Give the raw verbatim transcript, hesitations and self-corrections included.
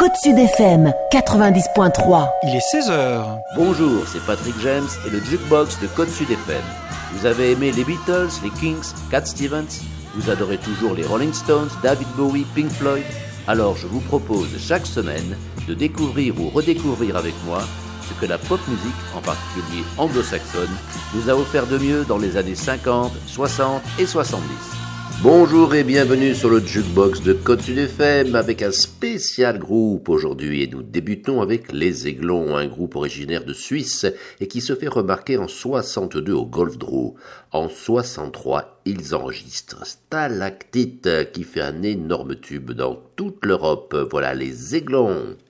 Côte Sud F M quatre-vingt-dix point trois. Il est seize heures. Bonjour, c'est Patrick James et le Jukebox de Côte Sud F M. Vous avez aimé les Beatles, les Kings, Cat Stevens? Vous adorez toujours les Rolling Stones, David Bowie, Pink Floyd? Alors je vous propose chaque semaine de découvrir ou redécouvrir avec moi ce que la pop musique, en particulier anglo-saxonne, nous a offert de mieux dans les années cinquante, soixante et soixante-dix. Bonjour et bienvenue sur le Jukebox de Côte Sud F M avec un spécial groupe aujourd'hui, et nous débutons avec Les Aiglons, un groupe originaire de Suisse et qui se fait remarquer en soixante-deux au Golf Draw. En soixante-trois, ils enregistrent Stalactite qui fait un énorme tube dans toute l'Europe. Voilà Les Aiglons.